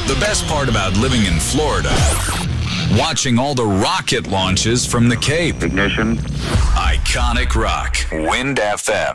The best part about living in Florida, watching all the rocket launches from the Cape. Ignition. Iconic rock. Wind FM.